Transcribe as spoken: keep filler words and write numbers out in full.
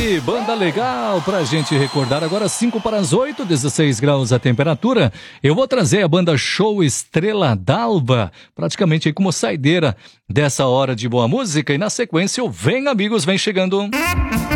aí, banda legal pra gente recordar. Agora cinco para as oito, dezesseis graus a temperatura. Eu vou trazer a banda Show Estrela d'Alva, praticamente aí como saideira dessa hora de boa música. E na sequência o Vem Amigos vem chegando.